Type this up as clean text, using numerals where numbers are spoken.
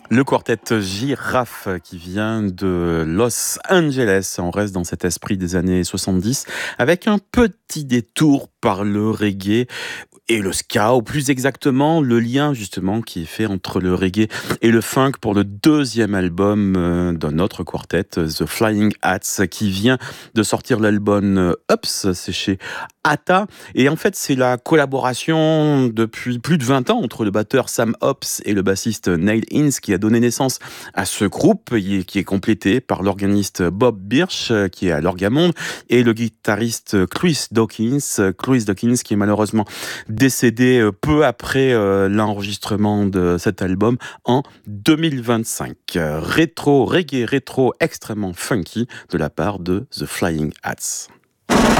Le quartet Girafe qui vient de Los Angeles. On reste dans cet esprit des années 70 avec un petit détour par le reggae et le ska, ou plus exactement le lien justement qui est fait entre le reggae et le funk pour le deuxième album d'un autre quartet, The Flying Hats, qui vient de sortir l'album Ups, c'est chez Ata. Et en fait, c'est la collaboration depuis plus de 20 ans entre le batteur Sam Hops et le bassiste Neil Ince qui a donné naissance à ce groupe, qui est complété par l'organiste Bob Birch, qui est à l'Orgamonde, et le guitariste Chris Dawkins qui est malheureusement décédé peu après l'enregistrement de cet album en 2025. Rétro, reggae rétro extrêmement funky de la part de The Flying Hats.